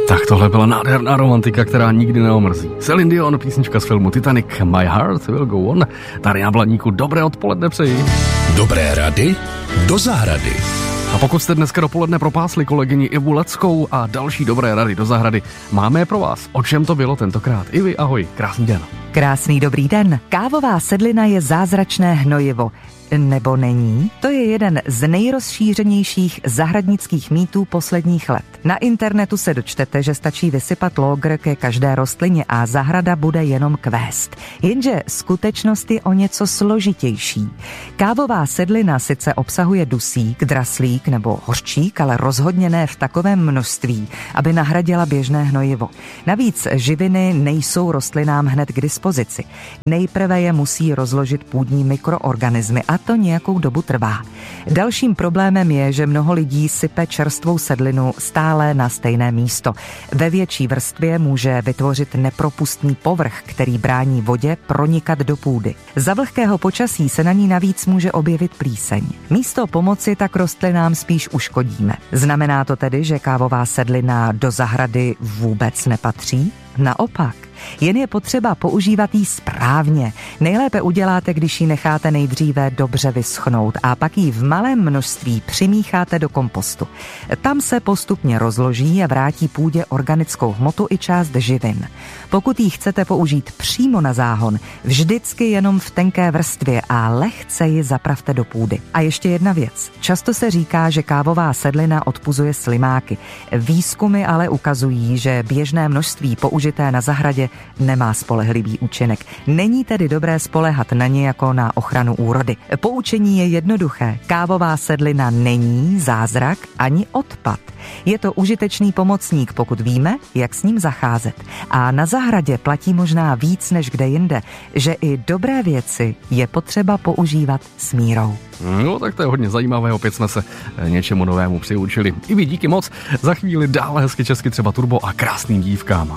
Tak tohle byla nádherná romantika, která nikdy neomrzí. Celine Dion, písnička z filmu Titanic, My Heart Will Go On. Tady na Blaníku dobré odpoledne přeji. Dobré rady do zahrady. A pokud jste dneska dopoledne propásli kolegyni Ivu Leckou a další dobré rady do zahrady, máme je pro vás. O čem to bylo tentokrát? Ivi, ahoj, krásný den. Krásný dobrý den. Kávová sedlina je zázračné hnojivo. Nebo není? To je jeden z nejrozšířenějších zahradnických mýtů posledních let. Na internetu se dočtete, že stačí vysypat lógr ke každé rostlině a zahrada bude jenom kvést. Jenže skutečnost je o něco složitější. Kávová sedlina sice obsahuje dusík, draslík nebo hořčík, ale rozhodně ne v takovém množství, aby nahradila běžné hnojivo. Navíc živiny nejsou rostlinám hned k dispozici. Nejprve je musí rozložit půdní mikroorganismy a to nějakou dobu trvá. Dalším problémem je, že mnoho lidí sype čerstvou sedlinu stále na stejné místo. Ve větší vrstvě může vytvořit nepropustný povrch, který brání vodě pronikat do půdy. Za vlhkého počasí se na ní navíc může objevit plíseň. Místo pomoci tak rostlinám spíš uškodíme. Znamená to tedy, že kávová sedlina do zahrady vůbec nepatří? Naopak. Jen je potřeba používat jí správně. Nejlépe uděláte, když ji necháte nejdříve dobře vyschnout a pak ji v malém množství přimícháte do kompostu. Tam se postupně rozloží a vrátí půdě organickou hmotu i část živin. Pokud ji chcete použít přímo na záhon, vždycky jenom v tenké vrstvě a lehce ji zapravte do půdy. A ještě jedna věc. Často se říká, že kávová sedlina odpuzuje slimáky. Výzkumy ale ukazují, že běžné množství použité na zahradě nemá spolehlivý účinek. Není tedy dobré spoléhat na ně jako na ochranu úrody. Poučení je jednoduché. Kávová sedlina není zázrak ani odpad. Je to užitečný pomocník, pokud víme, jak s ním zacházet. A na zahradě platí možná víc než kde jinde, že i dobré věci je potřeba používat s mírou. No, tak to je hodně zajímavé, opět jsme se něčemu novému přiučili. I vy díky moc, za chvíli dále hezky česky třeba turbo a krásným dívkám.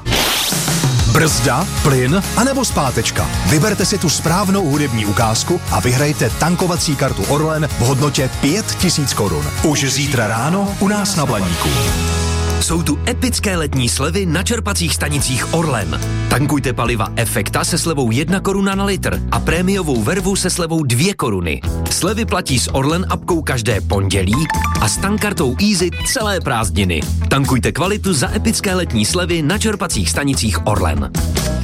Brzda, plyn anebo zpátečka. Vyberte si tu správnou hudební ukázku a vyhrajte tankovací kartu Orlen v hodnotě 5000 korun. Už zítra ráno u nás na Blaníku. Jsou tu epické letní slevy na čerpacích stanicích Orlen. Tankujte paliva Efekta se slevou 1 koruna na litr a prémiovou vervu se slevou 2 koruny. Slevy platí s Orlen apkou každé pondělí a s tankartou Easy celé prázdniny. Tankujte kvalitu za epické letní slevy na čerpacích stanicích Orlen.